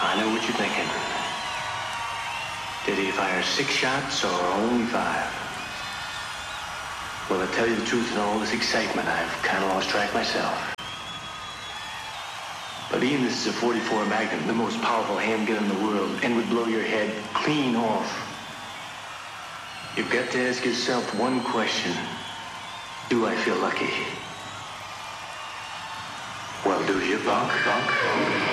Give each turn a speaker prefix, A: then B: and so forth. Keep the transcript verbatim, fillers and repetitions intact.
A: I know what you're thinking. Did he fire six shots or only five? Well, to tell you the truth, in all this excitement, I've kind of lost track myself. But Ian, this is a forty-four Magnum, the most powerful handgun in the world, and would blow your head clean off. You've got to ask yourself one question. Do I feel lucky? Well, do you, punk, punk?